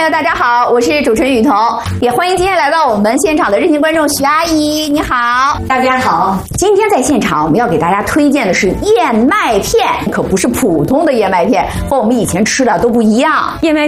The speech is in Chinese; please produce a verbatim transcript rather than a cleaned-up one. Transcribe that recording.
友，大家好，我是主持人雨桐，也欢迎今天来到我们现场的热心观众徐阿姨，你好， 大家好。 今天在现场我们要给大家推荐的是燕麦片，可不是普通的燕麦片，和我们以前吃的都不一样。燕麦